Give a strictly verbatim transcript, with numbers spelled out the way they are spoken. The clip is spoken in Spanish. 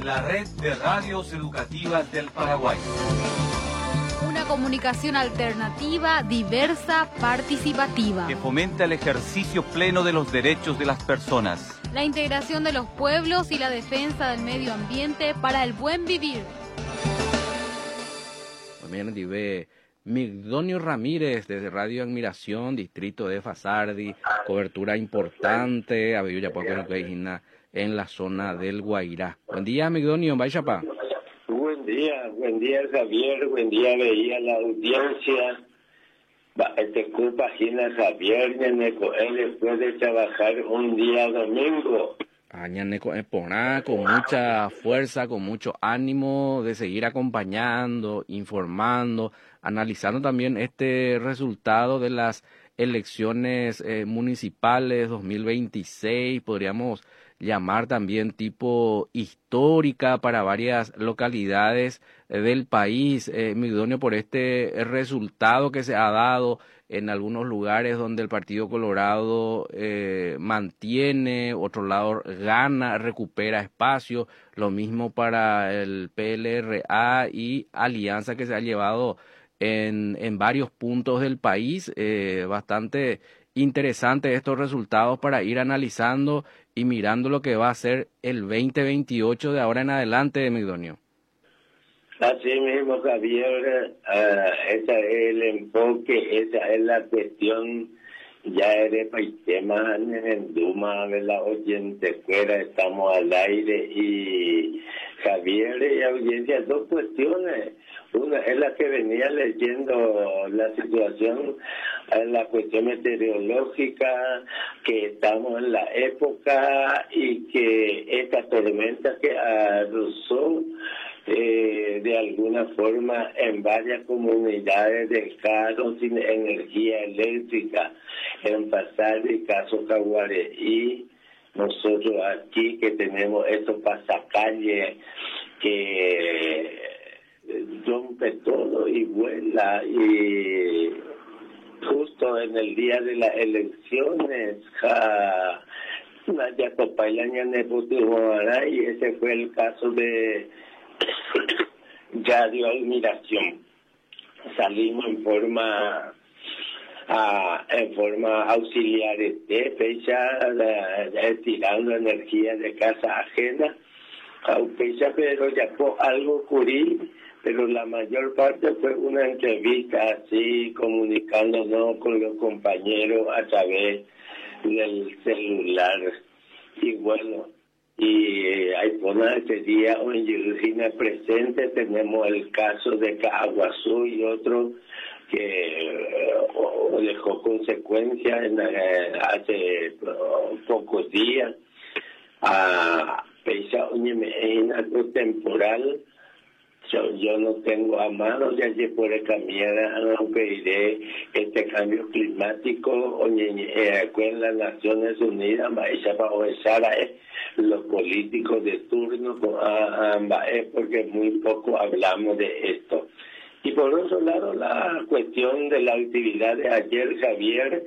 la red de radios educativas del Paraguay. Una comunicación alternativa, diversa, participativa. Que fomenta el ejercicio pleno de los derechos de las personas. La integración de los pueblos y la defensa del medio ambiente para el buen vivir. Mañana ve Migdonio Ramírez desde Radio Admiración, distrito de Fasardi, cobertura importante, a en la zona del Guairá. Buen día, Migdonio, vaya pa. Buen día, buen día Javier, buen día veía la audiencia. Te culpa Gina Javier, Neneco, él después de trabajar un día domingo. Añaneco Eponá, con mucha fuerza, con mucho ánimo de seguir acompañando, informando, analizando también este resultado de las elecciones eh, municipales dos mil veintiséis, podríamos llamar también tipo histórica para varias localidades eh, del país, eh, Migdonio, por este resultado que se ha dado en algunos lugares donde el Partido Colorado eh, mantiene, otro lado gana, recupera espacio, lo mismo para el P L R A y Alianza que se ha llevado en, en varios puntos del país, eh, bastante interesante estos resultados para ir analizando y mirando lo que va a ser el veinte veintiocho de ahora en adelante, Migdonio. Así mismo, Javier, uh, ese es el enfoque, esa es la cuestión. Ya eres tema en Duma, de la oyente fuera, estamos al aire y Javier y audiencia, dos cuestiones. Una es la que venía leyendo la situación, la cuestión meteorológica, que estamos en la época y que esta tormenta que arrasó eh, de alguna forma en varias comunidades dejaron sin energía eléctrica, en Pasar y Caso Caguare, y nosotros aquí que tenemos estos pasacalles que rompe todo y vuela, y justo en el día de las elecciones ja, ya Copailaña y ese fue el caso de Radio Admiración. Salimos en forma a, en forma auxiliar de fecha tirando energía de casa ajena, pero ya fue algo curí, pero la mayor parte fue una entrevista así, comunicándonos con los compañeros a través del celular. Y bueno, y eh, hay por ese día en Virginia presente tenemos el caso de Caguazú y otro que eh, dejó consecuencias en, eh, hace uh, pocos días. A pesar de algo temporal, yo, yo no tengo a mano ya que por el camino aunque iré este cambio climático eh, con las Naciones Unidas maestra para besar a los políticos de turno a, a, porque muy poco hablamos de esto. Y por otro lado, la cuestión de la actividad de ayer, Javier,